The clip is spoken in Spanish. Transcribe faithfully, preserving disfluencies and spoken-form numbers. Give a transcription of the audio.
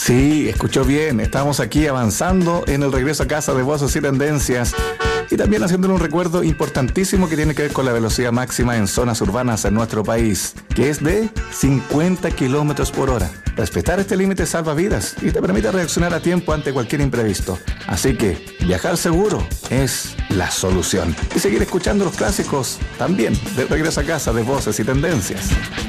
Sí, escuchó bien. Estamos aquí avanzando en el regreso a casa de Voces y Tendencias y también haciéndole un recuerdo importantísimo que tiene que ver con la velocidad máxima en zonas urbanas en nuestro país, que es de cincuenta kilómetros por hora. Respetar este límite salva vidas y te permite reaccionar a tiempo ante cualquier imprevisto. Así que viajar seguro es la solución. Y seguir escuchando los clásicos también de regreso a casa de Voces y Tendencias.